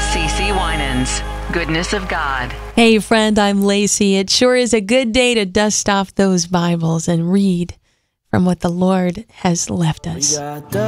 CeCe Winans, Goodness of God. Hey friend, I'm Lacey. It sure is a good day to dust off those Bibles and read from what the Lord has left us.